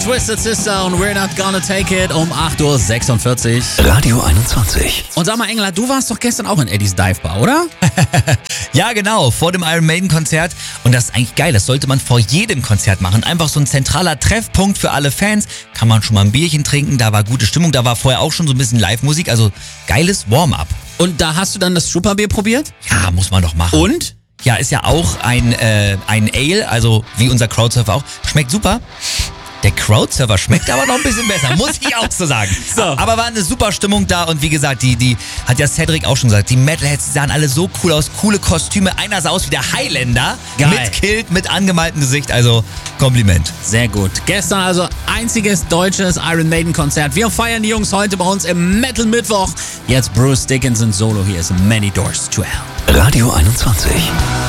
Twisted Sister und We're Not Gonna Take It um 8.46 Uhr. Radio 21. Und sag mal, Engler, du warst doch gestern auch in Eddies Dive Bar, oder? Ja, genau, vor dem Iron Maiden Konzert. Und das ist eigentlich geil, das sollte man vor jedem Konzert machen. Einfach so ein zentraler Treffpunkt für alle Fans. Kann man schon mal ein Bierchen trinken, da war gute Stimmung. Da war vorher auch schon so ein bisschen Live-Musik, also geiles Warm-up. Und da hast du dann das Trooper-Bier probiert? Ja, muss man doch machen. Und? Ja, ist ja auch ein Ale, also wie unser Crowdsurfer auch. Schmeckt super. Der Crowdsurfer schmeckt aber noch ein bisschen besser, muss ich auch so sagen. So. Aber war eine super Stimmung da und wie gesagt, die hat ja Cedric auch schon gesagt, die Metalheads, die sahen alle so cool aus, coole Kostüme. Einer sah aus wie der Highlander, Geil. mit Kilt, mit angemaltem Gesicht, also Kompliment. Sehr gut. Gestern also einziges deutsches Iron Maiden Konzert. Wir feiern die Jungs heute bei uns im Metal Mittwoch. Jetzt Bruce Dickinson Solo. Hier ist Many Doors to Hell. Radio 21.